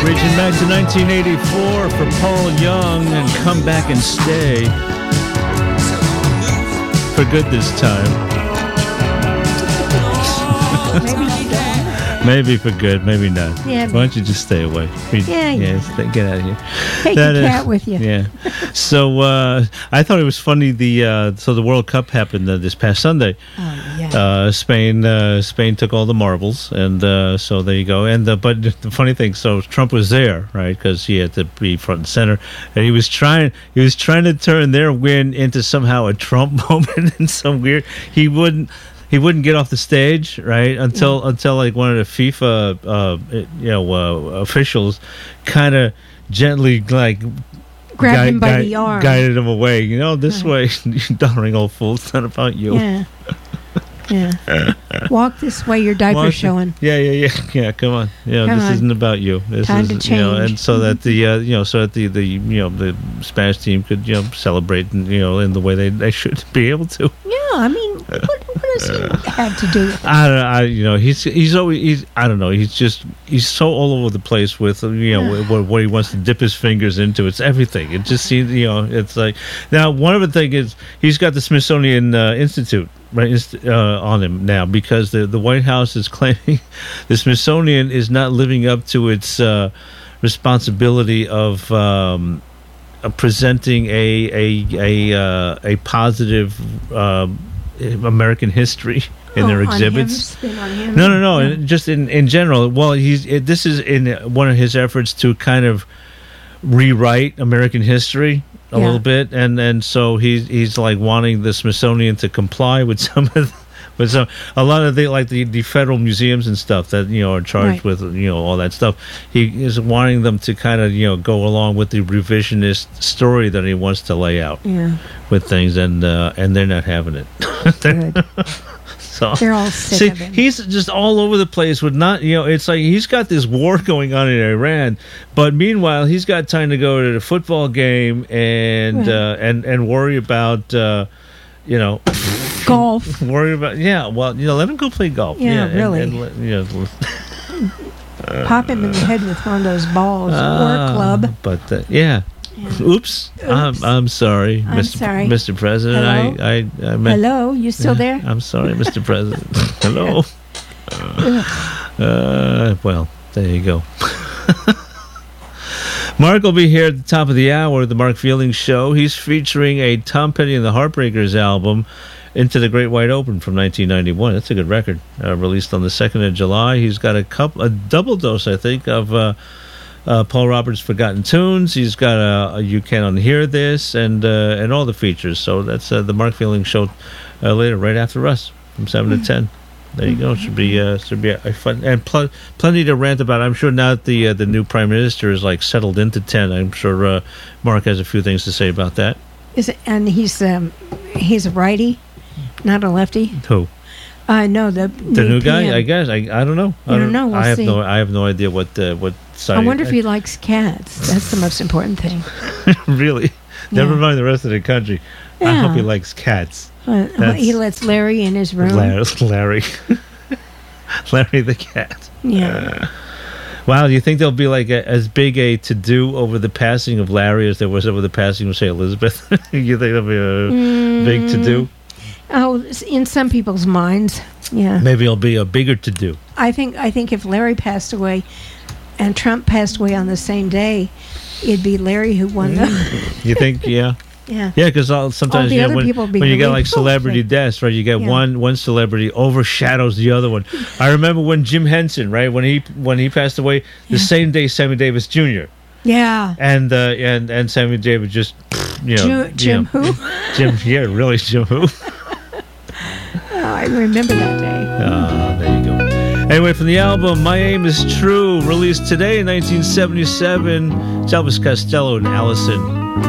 Reaching back to 1984 for Paul Young and Come Back and Stay. For good this time. Maybe for good, maybe not. Yeah. Why don't you just stay away? Get out of here. Take the cat with you. Yeah. So I thought it was funny. The World Cup happened this past Sunday. Oh, yeah. Spain took all the marbles, and so there you go. And but the funny thing, so Trump was there, right? Because he had to be front and center, and he was trying to turn their win into somehow a Trump moment and some weird. He wouldn't get off the stage, right, until like one of the FIFA officials kind of gently like grabbed him by the arm, guided him away. This way, you darling old fool. It's not about you. Yeah. Yeah. Walk this way. Your diaper's showing. Yeah. Come on. This isn't about you. This Time is to change. and so that the Spanish team could celebrate in the way they should be able to. Yeah. I mean, what does he have to do with it? I he's always I don't know. He's so all over the place with what he wants to dip his fingers into. It's everything. It just seems it's like now one of the things is he's got the Smithsonian Institute. Right, on him now because the White House is claiming the Smithsonian is not living up to its responsibility of presenting a positive American history in their exhibits. No. Just in general. Well, this is in one of his efforts to kind of rewrite American history a little bit, and so he's like wanting the Smithsonian to comply with a lot of the federal museums and stuff that are charged with all that stuff. He is wanting them to kind of go along with the revisionist story that he wants to lay out with things, and they're not having it. Good. So they're all sick of him. He's just all over the place with not, it's like he's got this war going on in Iran, but meanwhile he's got time to go to the football game and worry about golf. Worry about let him go play golf. Really. Pop him in the head with one of those balls or club. But Oops. I'm sorry, Mr. President. Hello? I meant, hello, you still there? I'm sorry, Mr. President. Hello. Well, there you go. Mark will be here at the top of the hour, the Mark Feeling Show. He's featuring a Tom Petty and the Heartbreakers album, Into the Great Wide Open from 1991. That's a good record. Released on the 2nd of July. He's got a double dose, I think, of Paul Roberts' Forgotten Tunes. He's got a You Can't Unhear This and all the features. So that's the Mark Feeling Show later, right after us, from 7 to 10. There you go. Should be a fun and plenty to rant about. I'm sure now that the new Prime Minister is like settled into 10. I'm sure Mark has a few things to say about that. And he's a righty, not a lefty. Who? No, the new guy. I guess I don't know. I don't know. We'll see. I have no idea what side. I wonder if he likes cats. That's the most important thing. Really? Yeah. Never mind the rest of the country. Yeah. I hope he likes cats. He lets Larry in his room. Larry the cat. Yeah. Wow, do you think there'll be like as big a to-do over the passing of Larry as there was over the passing of, say, Elizabeth? You think there'll be a big to-do? Oh, in some people's minds, yeah. Maybe it'll be a bigger to-do. I think if Larry passed away and Trump passed away on the same day, it'd be Larry who won the... You think, yeah? Yeah, because sometimes when you get like celebrity deaths, right? You get one celebrity overshadows the other one. I remember when Jim Henson, right, when he passed away, the same day Sammy Davis Jr. Yeah, and Sammy Davis just Jim who? Really Jim who? I remember that day. There you go. Anyway, from the album My Aim Is True, released today in 1977, it's Elvis Costello and Allison